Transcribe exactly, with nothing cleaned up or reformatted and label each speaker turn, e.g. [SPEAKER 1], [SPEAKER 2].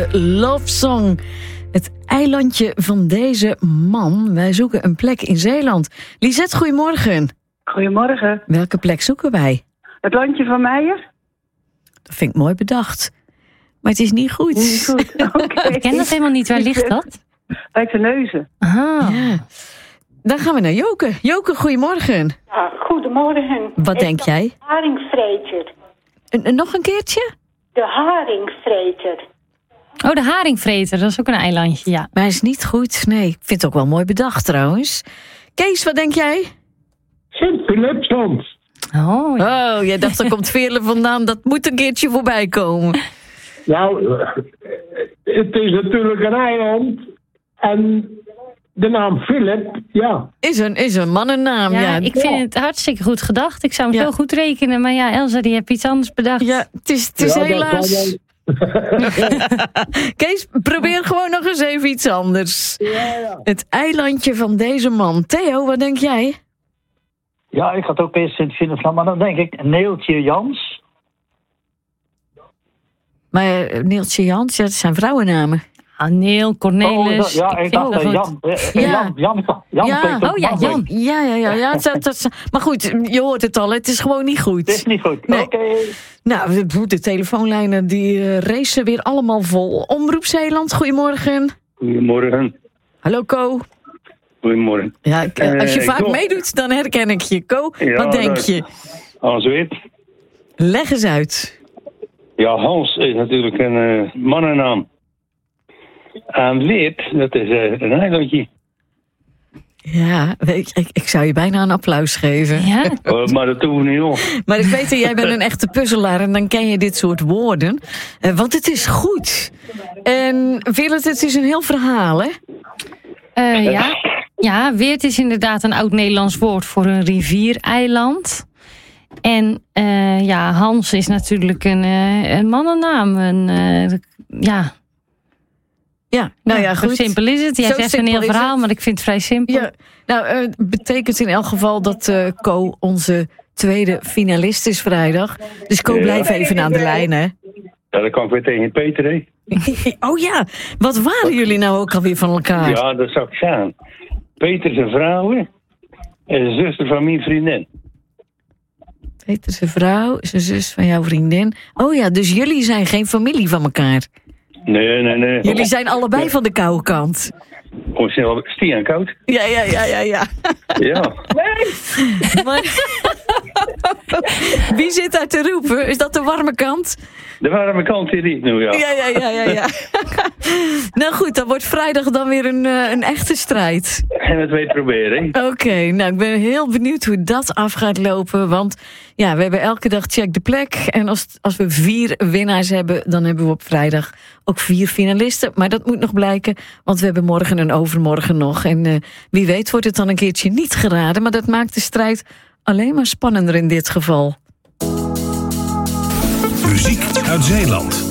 [SPEAKER 1] Love Song. Het eilandje van deze man. Wij zoeken een plek in Zeeland. Lisette, goedemorgen.
[SPEAKER 2] Goedemorgen.
[SPEAKER 1] Welke plek zoeken wij?
[SPEAKER 2] Het landje van Meijer?
[SPEAKER 1] Dat vind ik mooi bedacht. Maar het is niet goed.
[SPEAKER 2] Niet goed, oké. Okay.
[SPEAKER 3] Ik ken dat helemaal niet. Waar ligt dat?
[SPEAKER 2] Bij Terneuzen.
[SPEAKER 1] Ah. Ja. Dan gaan we naar Joke. Joke, goedemorgen.
[SPEAKER 4] Ja, goedemorgen.
[SPEAKER 1] Wat denk
[SPEAKER 4] Ik
[SPEAKER 1] jij?
[SPEAKER 4] Haringvreter.
[SPEAKER 1] En, en nog een keertje?
[SPEAKER 4] De haringvreter.
[SPEAKER 3] Oh, de haringvreter. Dat is ook een eilandje, ja.
[SPEAKER 1] Maar hij is niet goed. Nee, ik vind het ook wel mooi bedacht trouwens. Kees, wat denk jij?
[SPEAKER 5] Sint-Philipsland.
[SPEAKER 3] Oh, ja.
[SPEAKER 1] Oh, jij dacht er komt Veerle vandaan. Dat moet een keertje voorbij komen.
[SPEAKER 5] Nou, het is natuurlijk een eiland. En de naam Philip, ja.
[SPEAKER 1] Is een, is een mannennaam, ja.
[SPEAKER 3] Ja, ik vind het hartstikke goed gedacht. Ik zou hem
[SPEAKER 1] Ja.
[SPEAKER 3] heel goed rekenen. Maar ja, Elsa, die heeft iets anders bedacht.
[SPEAKER 1] Ja, het is, het is
[SPEAKER 5] Ja, dat
[SPEAKER 1] helaas...
[SPEAKER 5] kan
[SPEAKER 1] Kees, probeer gewoon nog eens even iets anders.
[SPEAKER 5] Ja, ja.
[SPEAKER 1] Het eilandje van deze man. Theo, wat denk jij?
[SPEAKER 6] Ja, ik had ook eerst Sint-Philipsland, maar dan denk ik Neeltje Jans.
[SPEAKER 1] Maar uh, Neeltje Jans, ja, dat zijn vrouwennamen.
[SPEAKER 3] Ah, Neel, Cornelis.
[SPEAKER 6] Oh, dat- ja, ik dacht
[SPEAKER 3] vind
[SPEAKER 6] eh,
[SPEAKER 3] het goed.
[SPEAKER 6] Jan, eh,
[SPEAKER 1] Ja.
[SPEAKER 6] Jan, Jan, Jan,
[SPEAKER 1] Ja.
[SPEAKER 6] klinkt ook
[SPEAKER 3] Oh ja,
[SPEAKER 6] makkelijk.
[SPEAKER 3] Jan.
[SPEAKER 1] Ja, ja, ja. ja dat, dat, maar goed, je hoort het al, het is gewoon niet goed.
[SPEAKER 6] Het is niet goed.
[SPEAKER 1] Nee.
[SPEAKER 6] Oké.
[SPEAKER 1] Nou, de, de telefoonlijnen die uh, racen weer allemaal vol. Omroep Zeeland, goedemorgen.
[SPEAKER 7] Goedemorgen.
[SPEAKER 1] Hallo Co.
[SPEAKER 7] Goedemorgen.
[SPEAKER 1] Ja, ik, uh, als je
[SPEAKER 7] Eh,
[SPEAKER 1] vaak
[SPEAKER 7] ik-
[SPEAKER 1] meedoet, dan herken ik je. Co,
[SPEAKER 7] Ja,
[SPEAKER 1] wat denk
[SPEAKER 7] dat-
[SPEAKER 1] je?
[SPEAKER 7] Hans Wit.
[SPEAKER 1] Leg eens uit.
[SPEAKER 7] Ja, Hans is natuurlijk een eh, mannennaam. En Wit, dat is eh, een eilandje.
[SPEAKER 1] Ja, ik, ik, ik zou je bijna een applaus geven.
[SPEAKER 3] Ja,
[SPEAKER 7] Oh, maar dat doen we niet op.
[SPEAKER 1] Maar ik weet dat jij bent een echte puzzelaar en dan ken je dit soort woorden. Uh, want het is goed. En Veerle, het is een heel verhaal, hè?
[SPEAKER 3] Eh, ja. ja, Weert is inderdaad een oud-Nederlands woord voor een riviereiland. En eh, ja, Hans is natuurlijk een, eh, een mannennaam. Een, eh, ja,
[SPEAKER 1] Ja, nou ja,
[SPEAKER 3] zo
[SPEAKER 1] goed.
[SPEAKER 3] simpel is het. Jij
[SPEAKER 1] Zo
[SPEAKER 3] zegt een
[SPEAKER 1] simpel
[SPEAKER 3] heel
[SPEAKER 1] is
[SPEAKER 3] verhaal,
[SPEAKER 1] het.
[SPEAKER 3] maar ik vind het vrij simpel.
[SPEAKER 1] Ja, nou, uh, betekent in elk geval dat uh, Co onze tweede finalist is vrijdag. Dus Co,
[SPEAKER 7] Ja.
[SPEAKER 1] blijf even aan de lijn, hè?
[SPEAKER 7] Ja, dan kan ik weer tegen Peter, hè.
[SPEAKER 1] Oh ja, wat waren jullie nou ook alweer van elkaar?
[SPEAKER 7] Ja, dat zou ik zeggen. Peter zijn vrouw hè, en zijn zuster van mijn vriendin.
[SPEAKER 1] Peter zijn vrouw, zijn zus van jouw vriendin. Oh ja, dus jullie zijn geen familie van elkaar.
[SPEAKER 7] Nee, nee, nee.
[SPEAKER 1] Jullie zijn allebei van de koude kant.
[SPEAKER 7] Gewoon snel stie en koud.
[SPEAKER 1] Ja, ja, ja, ja, ja.
[SPEAKER 7] Ja.
[SPEAKER 1] Maar... Wie zit daar te roepen? Is dat de warme kant?
[SPEAKER 7] De warme kant hier niet nu, ja.
[SPEAKER 1] Ja, ja, ja, ja, ja. Nou goed, dan wordt vrijdag dan weer een, uh, een echte strijd.
[SPEAKER 7] En het weer proberen, hè.
[SPEAKER 1] Oké, okay, nou ik ben heel benieuwd hoe dat af gaat lopen. Want ja, we hebben elke dag check de plek. En als, als we vier winnaars hebben, dan hebben we op vrijdag ook vier finalisten. Maar dat moet nog blijken, want we hebben morgen en overmorgen nog. En uh, wie weet wordt het dan een keertje niet geraden. Maar dat maakt de strijd alleen maar spannender in dit geval.
[SPEAKER 8] Muziek uit Zeeland.